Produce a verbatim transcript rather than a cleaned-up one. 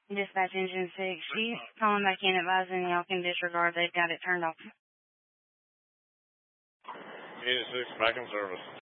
Dispatch Engine six. She's calling back in advising y'all can disregard. They've got it turned off. Engine six, back in service.